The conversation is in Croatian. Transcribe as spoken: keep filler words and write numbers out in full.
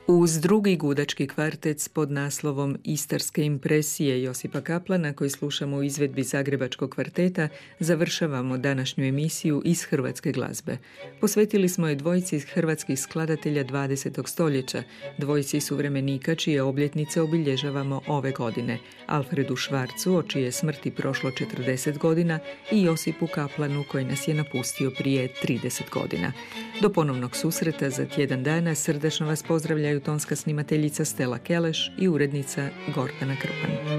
Uz drugi gudački kvartet pod naslovom Istarske impresije Josipa Kaplana, koji slušamo u izvedbi Zagrebačkog kvarteta, završavamo današnju emisiju iz hrvatske glazbe. Posvetili smo je dvojici hrvatskih skladatelja dvadesetog stoljeća, dvojici suvremenika čije obljetnice obilježavamo ove godine, Alfredu Švarcu, o čije smrti prošlo četrdeset godina, i Josipu Kaplanu, koji nas je napustio prije trideset godina. Do ponovnog susreta za tjedan dana srdačno vas pozdravljaju tonska snimateljica Stella Keleš i urednica Gordana Krpan.